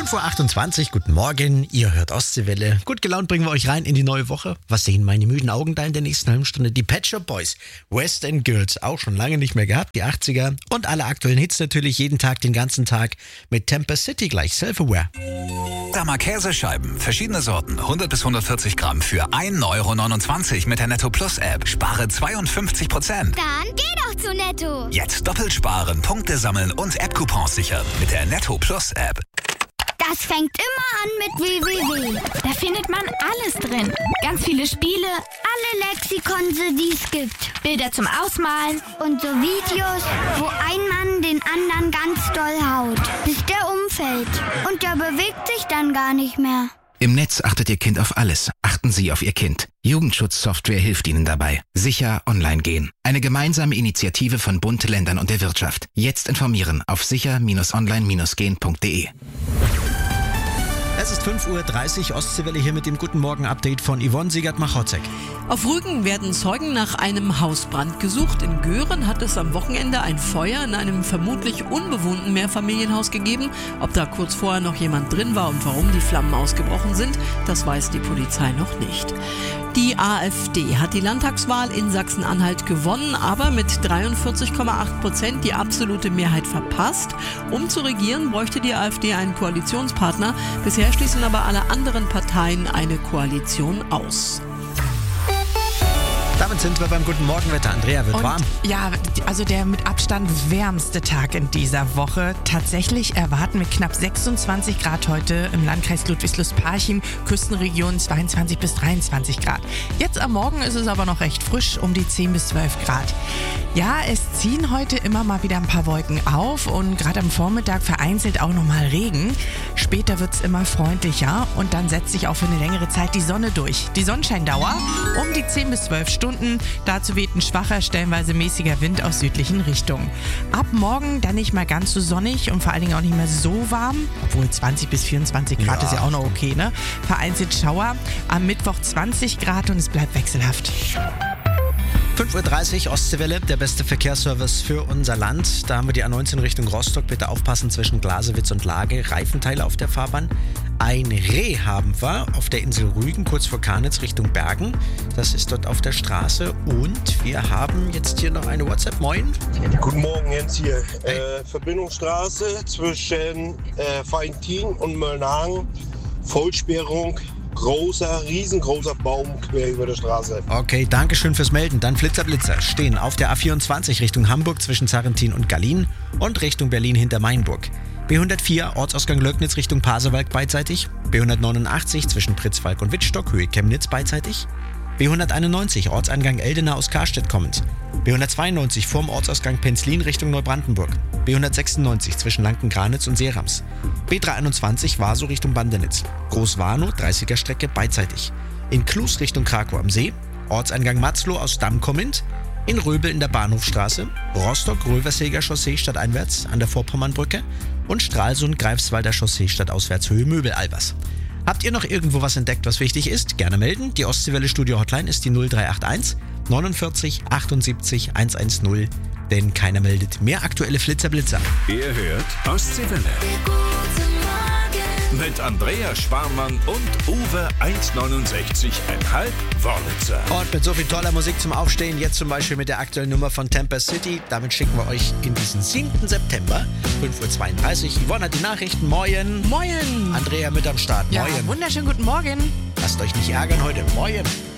5.28 Uhr, guten Morgen, ihr hört Ostseewelle. Gut gelaunt bringen wir euch rein in die neue Woche. Was sehen meine müden Augen da in der nächsten halben Stunde? Die Pet Shop Boys, West End Girls, auch schon lange nicht mehr gehabt, die 80er. Und alle aktuellen Hits natürlich jeden Tag, den ganzen Tag mit Tempest City gleich Self-Aware. Dama Käsescheiben, verschiedene Sorten, 100 bis 140 Gramm für 1,29 € mit der Netto Plus App. Spare 52%. Dann geh doch zu Netto. Jetzt doppelt sparen, Punkte sammeln und App-Coupons sichern mit der Netto Plus App. Das fängt immer an mit www. Da findet man alles drin. Ganz viele Spiele, Alle Lexikonse, die es gibt. Bilder zum Ausmalen. Und so Videos, wo ein Mann den anderen ganz doll haut, bis der umfällt. Und der bewegt sich dann gar nicht mehr. Im Netz achtet Ihr Kind auf alles. Achten Sie auf Ihr Kind. Jugendschutzsoftware hilft Ihnen dabei. Sicher online gehen. Eine gemeinsame Initiative von Bund, Ländern und der Wirtschaft. Jetzt informieren auf sicher-online-gehen.de. Es ist 5.30 Uhr, Ostseewelle hier mit dem Guten Morgen-Update von Yvonne Siegert-Machotzek. Auf Rügen werden Zeugen nach einem Hausbrand gesucht. In Göhren hat es am Wochenende ein Feuer in einem vermutlich unbewohnten Mehrfamilienhaus gegeben. Ob da kurz vorher noch jemand drin war und warum die Flammen ausgebrochen sind, das weiß die Polizei noch nicht. Die AfD hat die Landtagswahl in Sachsen-Anhalt gewonnen, aber mit 43,8% die absolute Mehrheit verpasst. Um zu regieren, bräuchte die AfD einen Koalitionspartner. Bisher schließen aber alle anderen Parteien eine Koalition aus. Damit sind wir beim Guten Morgenwetter. Andrea, wird warm. Ja, also der mit Abstand wärmste Tag in dieser Woche. Tatsächlich erwarten wir knapp 26 Grad heute im Landkreis Ludwigslust-Parchim, Küstenregion 22 bis 23 Grad. Jetzt am Morgen ist es aber noch recht frisch, um die 10 bis 12 Grad. Ja, es ziehen heute immer mal wieder ein paar Wolken auf und gerade am Vormittag vereinzelt auch nochmal Regen. Später wird es immer freundlicher und dann setzt sich auch für eine längere Zeit die Sonne durch. Die Sonnenscheindauer um die 10 bis 12 Stunden. Dazu weht ein schwacher, stellenweise mäßiger Wind aus südlichen Richtungen. Ab morgen dann nicht mehr ganz so sonnig und vor allen Dingen auch nicht mehr so warm. Obwohl 20 bis 24 Grad ist ja auch noch okay, ne? Vereinzelt Schauer. Am Mittwoch 20 Grad und es bleibt wechselhaft. 5.30 Uhr, Ostseewelle, der beste Verkehrsservice für unser Land. Da haben wir die A19 Richtung Rostock. Bitte aufpassen zwischen Glasewitz und Lage. Reifenteile auf der Fahrbahn. Ein Reh haben wir auf der Insel Rügen, kurz vor Karnitz Richtung Bergen. Das ist dort auf der Straße. Und wir haben jetzt hier noch eine WhatsApp. Moin. Guten Morgen, Jens hier. Verbindungsstraße zwischen Valentin und Möllnhagen. Vollsperrung. Riesengroßer Baum quer über der Straße. Okay, danke schön fürs Melden. Dann Blitzer stehen auf der A24 Richtung Hamburg zwischen Sarrentin und Gallien und Richtung Berlin hinter Mainburg. B104 Ortsausgang Lögnitz Richtung Pasewalk beidseitig. B189 zwischen Pritzwalk und Wittstock Höhe Chemnitz beidseitig. B191 Ortseingang Eldena aus Karstedt kommend. B192 vorm Ortsausgang Penzlin Richtung Neubrandenburg. B196 zwischen Lanken-Granitz und Seerams. B321 Warsow Richtung Bandenitz. Großwarnow 30er Strecke beidseitig. In Klus Richtung Krakow am See. Ortseingang Matzloh aus Damm kommend. In Röbel in der Bahnhofstraße. Rostock-Röverseger Chaussee stadteinwärts an der Vorpommernbrücke. Und Stralsund-Greifswalder Chaussee stadtauswärts Höhe Möbel-Albers. Habt ihr noch irgendwo was entdeckt, was wichtig ist? Gerne melden. Die Ostseewelle Studio Hotline ist die 0381 49 78 110. Denn keiner meldet mehr aktuelle Flitzer-Blitzer. Ihr hört Ostseewelle. Mit Andrea Sparmann und Uwe 1,69,5 Wörlitzer. Und mit so viel toller Musik zum Aufstehen, jetzt zum Beispiel mit der aktuellen Nummer von Tempest City. Damit schicken wir euch in diesen 7. September, 5.32 Uhr. Yvonne hat die Nachrichten. Moin. Moin. Andrea mit am Start. Ja, Moin. wunderschönen guten Morgen. Lasst euch nicht ärgern heute. Moin.